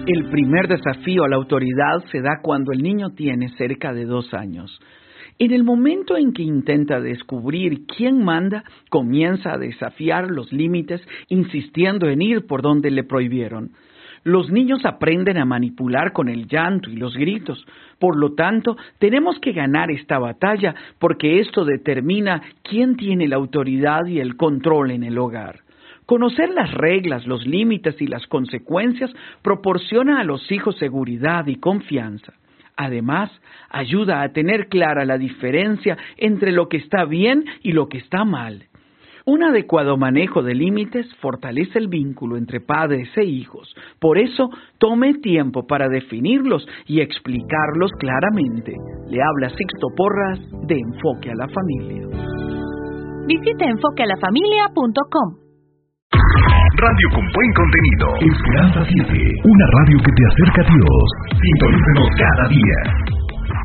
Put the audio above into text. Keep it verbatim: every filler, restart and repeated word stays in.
El primer desafío a la autoridad se da cuando el niño tiene cerca de dos años. En el momento en que intenta descubrir quién manda, comienza a desafiar los límites, insistiendo en ir por donde le prohibieron. Los niños aprenden a manipular con el llanto y los gritos. Por lo tanto, tenemos que ganar esta batalla porque esto determina quién tiene la autoridad y el control en el hogar. Conocer las reglas, los límites y las consecuencias proporciona a los hijos seguridad y confianza. Además, ayuda a tener clara la diferencia entre lo que está bien y lo que está mal. Un adecuado manejo de límites fortalece el vínculo entre padres e hijos. Por eso, tome tiempo para definirlos y explicarlos claramente. Le habla Sixto Porras de Enfoque a la Familia. Visite enfoque a la familia punto com. Radio con buen contenido. Esperanza siete, una radio que te acerca a Dios. Sintonícenos cada día.